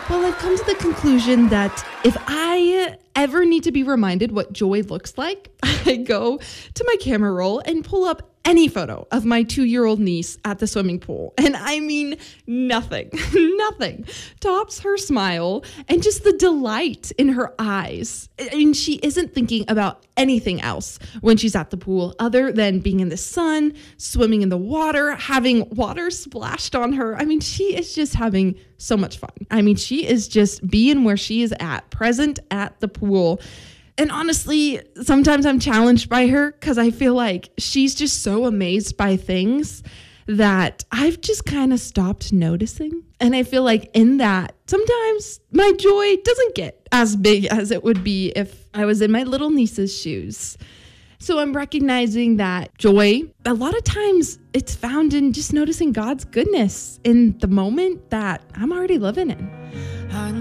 Well, I've come to the conclusion that if I ever need to be reminded what joy looks like, I go to my camera roll and pull up any photo of my 2-year-old niece at the swimming pool. And I mean, nothing tops her smile and just the delight in her eyes. I mean, she isn't thinking about anything else when she's at the pool other than being in the sun, swimming in the water, having water splashed on her. I mean, she is just having so much fun. I mean, she is just being where she is at, present at the pool. And honestly, sometimes I'm challenged by her because I feel like she's just so amazed by things that I've just kind of stopped noticing. And I feel like in that, sometimes my joy doesn't get as big as it would be if I was in my little niece's shoes. So I'm recognizing that joy, a lot of times it's found in just noticing God's goodness in the moment that I'm already living in.